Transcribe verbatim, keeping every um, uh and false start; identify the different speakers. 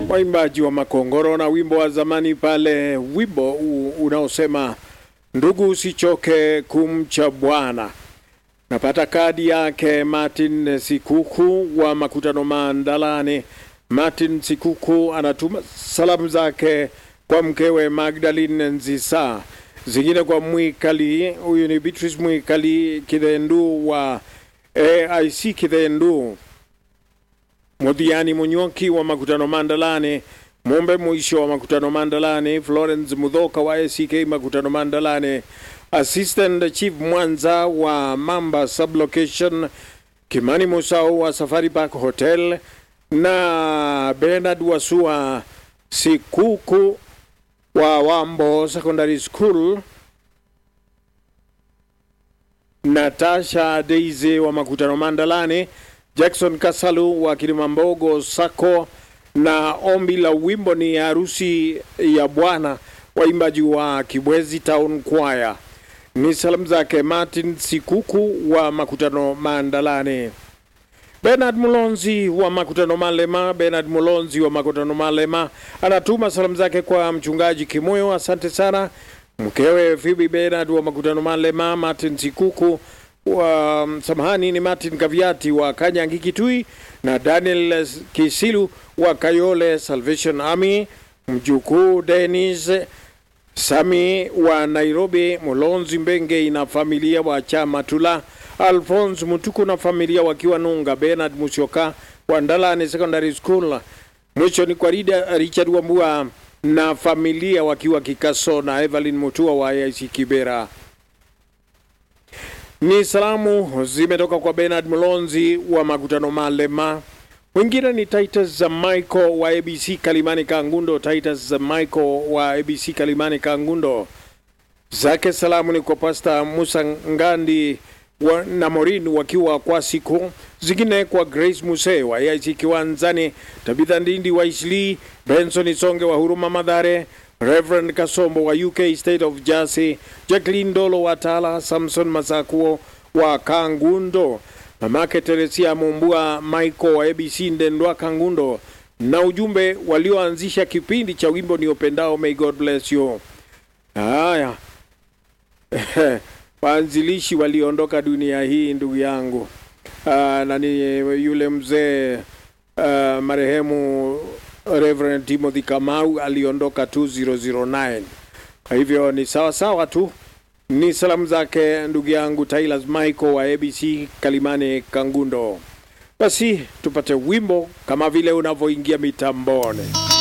Speaker 1: waimbaji wa Makongoro na wimbo wa zamani pale, wimbo unaosema ndugu usichoke kumcha Bwana. Napata kadi yake Martin Sikuku wa Makutano Mandalani. Martin Sikuku anatuma salamu zake kwa mkewe Magdalene Nzisa, zingine kwa Mwikali, huyu ni Beatrice Mwikali Kithendu wa A I C Kithendu, Modiani Munyoki wa Makutano Mandalani, Mombe Mwisho wa Makutano Mandalani, Florence Mudhoka wa A C K Makutano Mandalani, Assistant Chief Mwanza wa Mamba Sublocation, Kimani Musau wa Safari Park Hotel, na Bernard Wasua Sikuku wa Wambo Secondary School, Natasha Daisy wa Makutano Mandalani, Jackson Kasalu wa Kilimambogo Sako, na ombi la wimbo ni harusi ya Bwana, waimbaji wa Kibwezi Town Choir. Ni salamu zake Martin Sikuku wa Makutano Mandalani. Bernard Mulonzi wa Makutano Malema, Bernard Mulonzi wa Makutano Malema anatuma salamu zake kwa mchungaji Kimoyo, asante sana. Mkewe Phoebe Bernard wa Makutano Malema, Martin Sikuku wa samahani ni Martin Kaviati wa Kanyangi Kitui, na Daniel Kisilu wa Kayole Salvation Army, mjukuu Dennis Sami wa Nairobi, Mulonzi Mbenge na familia wa Chama Tula, Alphonse Mutuku na familia wakiwa Nunga, Bernard Musyoka wa Ndalani Secondary School, mwisho ni kwa Rida Richard Wambua na familia wakiwa Kikaso, na Evelyn Mutua wa I C Kibera. Ni salamu zimetoka kwa Bernard Mulonzi wa Makutano Malema. Wengine ni Titus Michael wa A B C Kalimani Kangundo, Titus Michael wa A B C Kalimani Kangundo. Zake salamu ni kwa Pastor Musa Ngandi wa na Morin wakiwa kwa siku, zingine kwa Grace Muse wa A I C Kiwanzani, Tabitha Ndindi wa Isli, Benson Isonge wa Huruma Madhare, Reverend Kasombo wa U K State of Jersey, Jacqueline Dolo wa Tala, Samson Masakuo wa Kangundo, mamake Teresia Mumbua Michael wa A B C Ndendwa Kangundo, na ujumbe walioanzisha kipindi cha wimbo ni upendao, may God bless you. Haya. Waanzilishi waliondoka dunia hii ndugu yangu. Uh, na ni yule mzee uh, marehemu Reverend Timothy Kamau aliondoka two thousand nine. Kwa hivyo ni sawa sawa tu. Ni salamu zake ndugu yangu Tyler Michael wa A B C Kalimani Kangundo. Basi tupate wimbo kama vile unavyoingia mitambone.